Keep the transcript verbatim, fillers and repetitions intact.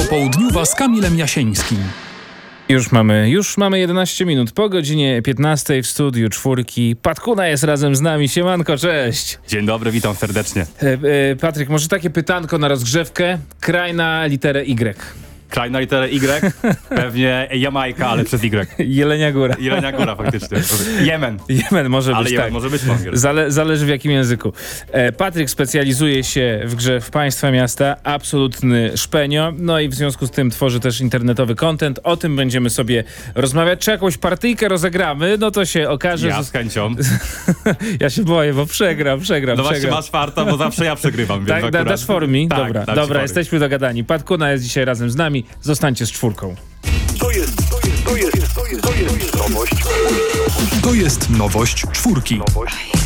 Popołudniowa z Kamilem Jasieńskim. Już mamy, już mamy jedenaście minut po godzinie piętnastej w studiu Czwórki. Patkuna jest razem z nami. Siemanko, cześć. Dzień dobry, witam serdecznie. E, e, Patryk, może takie pytanko na rozgrzewkę. Kraj na literę Y. Kraj na literę Y? Pewnie Jamajka, ale przez Y. Jelenia Góra. Jelenia Góra faktycznie. Jemen. Jemen może Ale być, Jemen tak. może być węgiel. Zale, zależy w jakim języku. E, Patryk specjalizuje się w grze w państwa miasta. Absolutny szpenio. No i w związku z tym tworzy też internetowy content. O tym będziemy sobie rozmawiać. Czy jakąś partyjkę rozegramy? No to się okaże. Ja że... z chęcią. Ja się boję, bo przegram, przegram, No właśnie przegram. masz farta, bo zawsze ja przegrywam. Tak, więc da, akurat... dasz for mi? Tak, dobra, dam ci dobra, fory. jesteśmy dogadani. Patkuna jest dzisiaj razem z nami. Zostańcie z Czwórką. To jest, to jest, to jest, to jest, to jest nowość. To jest nowość Czwórki. Nowość.